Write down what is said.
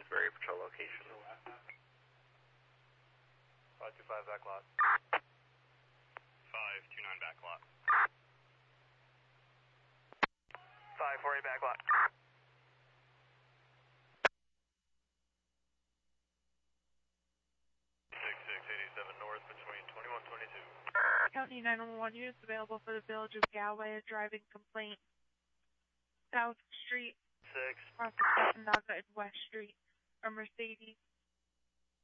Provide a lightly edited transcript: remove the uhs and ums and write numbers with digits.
Kingsbury patrol location. 525 back lot. 529 back lot. 548 back lot. 6687 north between 2122. County 911 units available for the Village of Galway, a driving complaint. South Street, 6. across the Chattanooga and West Street, a Mercedes